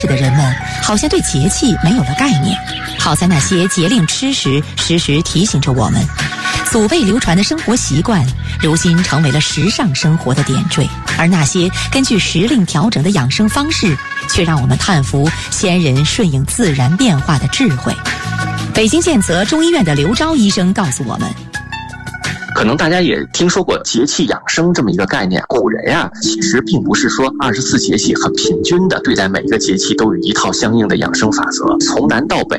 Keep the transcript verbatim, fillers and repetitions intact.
的人们好像对节气没有了概念，好在那些节令吃食时时提醒着我们，祖辈流传的生活习惯如今成为了时尚生活的点缀，而那些根据时令调整的养生方式却让我们叹服先人顺应自然变化的智慧。北京建泽中医院的刘钊医生告诉我们， 可能大家也听说过节气养生这么一个概念，古人呀、啊，其实并不是说二十四节气很平均的对待每一个节气都有一套相应的养生法则，从南到北